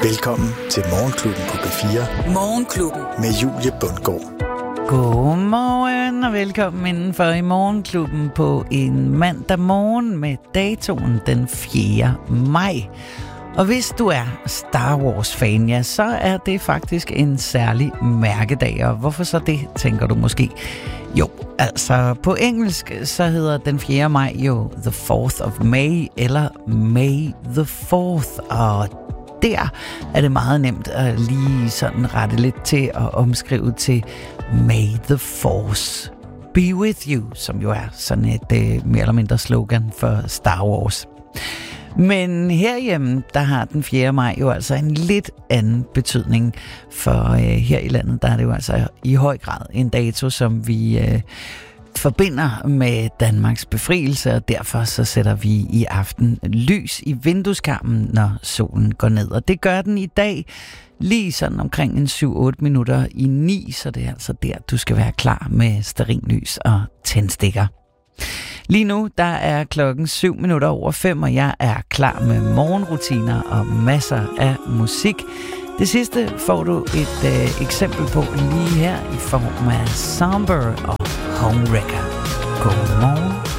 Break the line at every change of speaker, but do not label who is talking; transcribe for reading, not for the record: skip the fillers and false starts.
Velkommen til Morgenklubben på P4.
Morgenklubben
med Julie Bundgaard.
Godmorgen og velkommen indenfor i Morgenklubben på en mandag morgen med datoen den 4. maj. Og hvis du er Star Wars-fan, ja, så er det faktisk en særlig mærkedag. Og hvorfor så det, tænker du måske? Jo, altså på engelsk så hedder den 4. maj jo The 4th of May eller May the 4th. Og der er det meget nemt at lige sådan rette lidt til at omskrive til May the Force be with you, som jo er sådan et mere eller mindre slogan for Star Wars. Men herhjemme, der har den 4. maj jo altså en lidt anden betydning, for her i landet, der er det jo altså i høj grad en dato, som vi forbinder med Danmarks befrielse, og derfor så sætter vi i aften lys i vindueskarmen, når solen går ned. Og det gør den i dag lige sådan omkring en 7-8 minutter i 9, så det er altså der, du skal være klar med stearinlys og tændstikker. Lige nu, der er klokken 5:07, og jeg er klar med morgenrutiner og masser af musik. Det sidste får du et eksempel på lige her i form af Somber og Homewrecker. Godmorgen.